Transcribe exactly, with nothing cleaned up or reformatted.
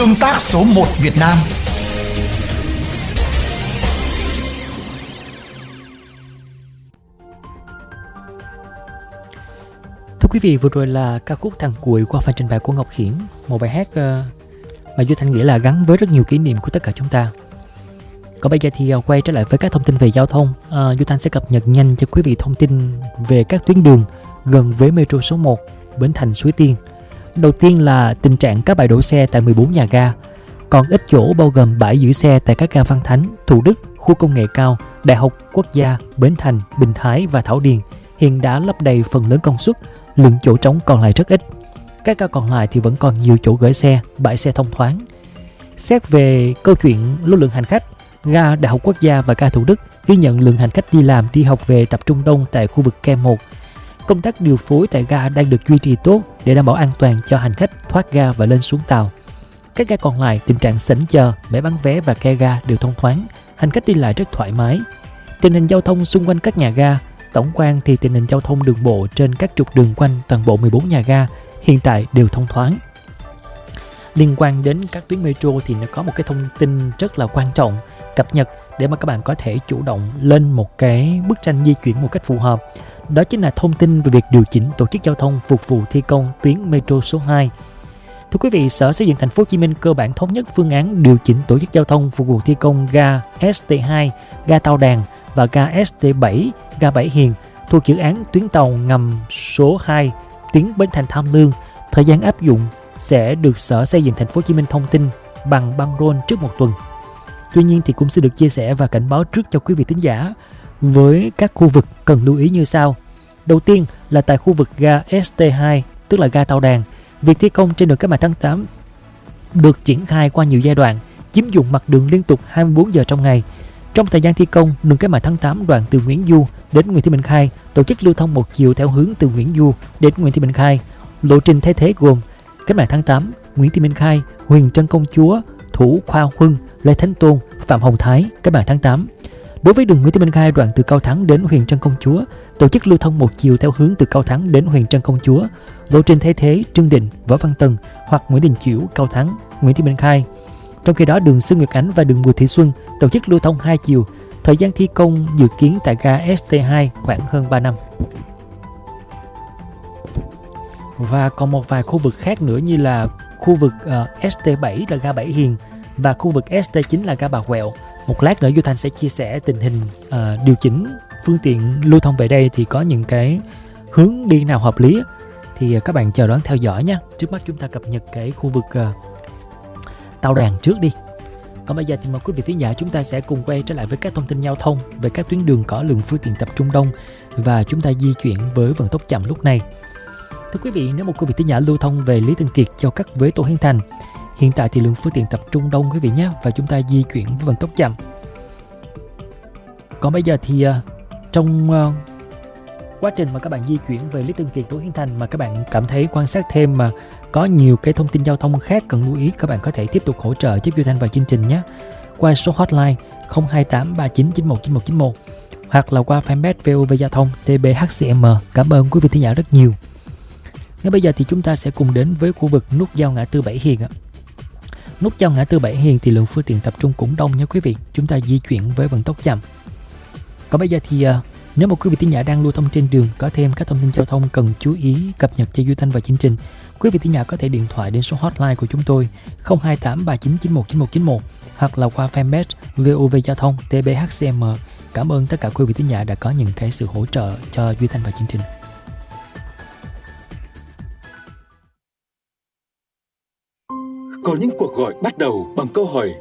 Tương tác số một Việt Nam. Thưa quý vị, vừa rồi là ca khúc Thằng Cuội qua phần trình bày của Ngọc Hiển, một bài hát uh, mà Duy Thanh nghĩ là gắn với rất nhiều kỷ niệm của tất cả chúng ta. Còn bây giờ thì uh, quay trở lại với các thông tin về giao thông. uh, Duy Thanh sẽ cập nhật nhanh cho quý vị thông tin về các tuyến đường gần với metro số một Bến Thành Suối Tiên. Đầu tiên là tình trạng các bãi đổ xe tại mười bốn nhà ga, còn ít chỗ bao gồm bãi giữ xe tại các ga Văn Thánh, Thủ Đức, khu công nghệ cao, Đại học Quốc gia, Bến Thành, Bình Thái và Thảo Điền hiện đã lấp đầy phần lớn công suất, lượng chỗ trống còn lại rất ít. Các ga còn lại thì vẫn còn nhiều chỗ gửi xe, bãi xe thông thoáng. Xét về câu chuyện lưu lượng hành khách, ga Đại học Quốc gia và ga Thủ Đức ghi nhận lượng hành khách đi làm, đi học về tập trung đông tại khu vực Kem một. Công tác điều phối tại ga đang được duy trì tốt để đảm bảo an toàn cho hành khách thoát ga và lên xuống tàu. Các ga còn lại, tình trạng sảnh chờ, bãi bán vé và ke ga đều thông thoáng, hành khách đi lại rất thoải mái. Tình hình giao thông xung quanh các nhà ga, tổng quan thì tình hình giao thông đường bộ trên các trục đường quanh toàn bộ mười bốn nhà ga hiện tại đều thông thoáng. Liên quan đến các tuyến metro thì nó có một cái thông tin rất là quan trọng cập nhật để mà các bạn có thể chủ động lên một cái bức tranh di chuyển một cách phù hợp. Đó chính là thông tin về việc điều chỉnh tổ chức giao thông phục vụ thi công tuyến metro số hai. Thưa quý vị, Sở Xây dựng Thành phố Hồ Chí Minh cơ bản thống nhất phương án điều chỉnh tổ chức giao thông phục vụ thi công ga S T hai, ga Tao Đàn và ga S T bảy, ga Bảy Hiền thuộc dự án tuyến tàu ngầm số hai tuyến Bến Thành Tham Lương. Thời gian áp dụng sẽ được Sở Xây dựng Thành phố Hồ Chí Minh thông tin bằng băng rôn trước một tuần. Tuy nhiên thì cũng sẽ được chia sẻ và cảnh báo trước cho quý vị thính giả với các khu vực cần lưu ý như sau. Đầu tiên là tại khu vực ga S T hai, tức là ga Tao Đàn, việc thi công trên đường Cách mạng tháng tám được triển khai qua nhiều giai đoạn, chiếm dụng mặt đường liên tục hai mươi bốn giờ trong ngày. Trong thời gian thi công, đường Cách mạng tháng tám đoạn từ Nguyễn Du đến Nguyễn Thị Minh Khai tổ chức lưu thông một chiều theo hướng từ Nguyễn Du đến Nguyễn Thị Minh Khai. Lộ trình thay thế gồm Cách mạng tháng tám, Nguyễn Thị Minh Khai, Huyền Trân Công Chúa, Thủ Khoa Huân, Lê Thánh Tôn, Phạm Hồng Thái, Cách mạng tháng tám. Đối với đường Nguyễn Thị Minh Khai đoạn từ Cao Thắng đến Huyền Trân Công Chúa, tổ chức lưu thông một chiều theo hướng từ Cao Thắng đến Huyền Trân Công Chúa. Lộ trình thay thế Trương Định, Võ Văn Tần hoặc Nguyễn Đình Chiểu, Cao Thắng, Nguyễn Thị Minh Khai. Trong khi đó, đường Sư Nguyệt Ánh và đường Bùi Thị Xuân tổ chức lưu thông hai chiều. Thời gian thi công dự kiến tại ga S T hai khoảng hơn ba năm. Và còn một vài khu vực khác nữa như là khu vực uh, S T bảy là ga Bảy Hiền và khu vực S T chín là ga Bà Quẹo. Một lát nữa Duy Thanh sẽ chia sẻ tình hình uh, điều chỉnh phương tiện lưu thông về đây thì có những cái hướng đi nào hợp lý thì uh, các bạn chờ đón theo dõi nha. Trước mắt chúng ta cập nhật cái khu vực uh, Tao Đàn trước đi. Còn bây giờ thì mời quý vị thính giả chúng ta sẽ cùng quay trở lại với các thông tin giao thông về các tuyến đường có lượng phương tiện tập trung đông và chúng ta di chuyển với vận tốc chậm lúc này. Thưa quý vị, nếu một quý vị thính giả lưu thông về Lý Thường Kiệt giao cắt với Tô Hiến Thành, hiện tại thì lượng phương tiện tập trung đông quý vị nhé, và chúng ta di chuyển với vận tốc chậm. Còn bây giờ thì uh, trong uh, quá trình mà các bạn di chuyển về Lý Thường Kiệt, Tô Hiến Thành mà các bạn cảm thấy quan sát thêm mà có nhiều cái thông tin giao thông khác cần lưu ý, các bạn có thể tiếp tục hỗ trợ giúp Duy Thanh và chương trình nhé, qua số hotline không hai tám ba chín chín một chín một chín một hoặc là qua fanpage vê o vê Giao thông T B H C M. Cảm ơn quý vị thính giả rất nhiều. Ngay bây giờ thì chúng ta sẽ cùng đến với khu vực nút giao ngã tư Bảy Hiền ạ. Nút giao ngã tư Bảy Hiền thì lượng phương tiện tập trung cũng đông nha quý vị. Chúng ta di chuyển với vận tốc chậm. Còn bây giờ thì uh, nếu một quý vị thính giả đang lưu thông trên đường có thêm các thông tin giao thông cần chú ý cập nhật cho Duy Thanh và chương trình, quý vị thính giả có thể điện thoại đến số hotline của chúng tôi không hai tám ba chín chín một chín một chín một hoặc là qua fanpage vê o vê Giao thông T B H C M. Cảm ơn tất cả quý vị thính giả đã có những cái sự hỗ trợ cho Duy Thanh và chương trình. Có những cuộc gọi bắt đầu bằng câu hỏi